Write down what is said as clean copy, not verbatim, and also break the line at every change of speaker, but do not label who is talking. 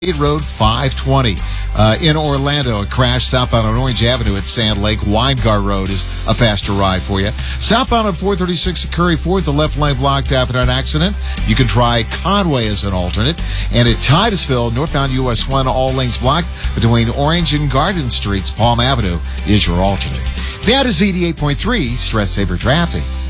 Road 520. In Orlando, a crash southbound on Orange Avenue at Sand Lake. Weingart Road is a faster ride for you. Southbound on 436 at Curry Ford, the left lane blocked after an accident. You can try Conway as an alternate. And at Titusville, northbound US 1, all lanes blocked between Orange and Garden Streets. Palm Avenue is your alternate. That is 88.3 Stress Saver Traffic.